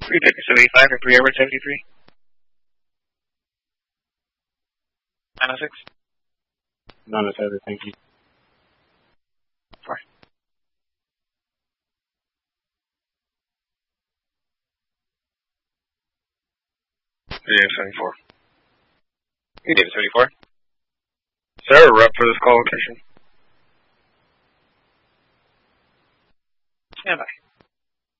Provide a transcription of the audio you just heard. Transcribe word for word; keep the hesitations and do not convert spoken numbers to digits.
three Victor seventy-five for three Edward seventy-three. nine oh six. nine oh seven, thank you. Four. three David seventy-four. three David seventy-four. Sir, we're up for this call location. Stand by.